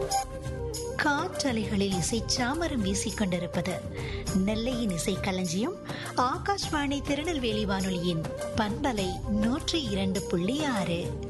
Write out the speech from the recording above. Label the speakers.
Speaker 1: காற்றலைகளில் இசை சாமரம் வீசிக் கொண்டிருப்பது நெல்லையின் இசை களஞ்சியம் ஆகாஷ்வாணி திருநெல்வேலி வானொலியின் பண்பலை 102.6.